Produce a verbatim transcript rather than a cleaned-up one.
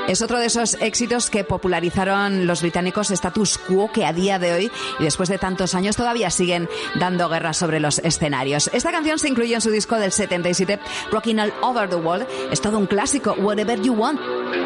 Es otro de esos éxitos que popularizaron los británicos Status Quo, que a día de hoy, y después de tantos años, todavía siguen dando guerra sobre los escenarios. Esta canción se incluyó en su disco del setenta y siete, Rockin' All Over the World. Es todo un clásico, Whatever You Want.